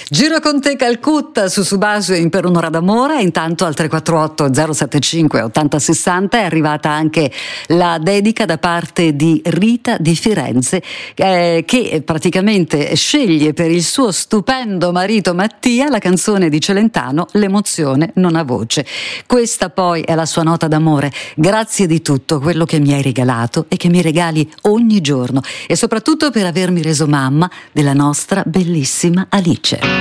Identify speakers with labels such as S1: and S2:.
S1: Giro con te Calcutta su Subasio per un'ora d'amore. Intanto al 348 075 8060 è arrivata anche la dedica da parte di Rita di Firenze, che praticamente sceglie per il suo stupendo marito Mattia la canzone di Celentano L'emozione non ha voce. Questa poi è la sua nota d'amore. Grazie di tutto quello che mi hai regalato e che mi regali ogni giorno, e soprattutto per avermi reso mamma della nostra bellissima Alice.